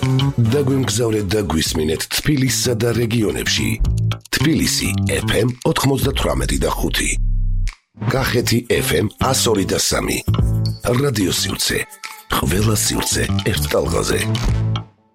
დაგვიმგზავრეთ და გვისმინეთ თბილისსა და რეგიონებში. თბილისი FM 98.5. კახეთი FM 102.3. რადიო სივრცე. ყველა სივრცე ერთ ტალღაზე.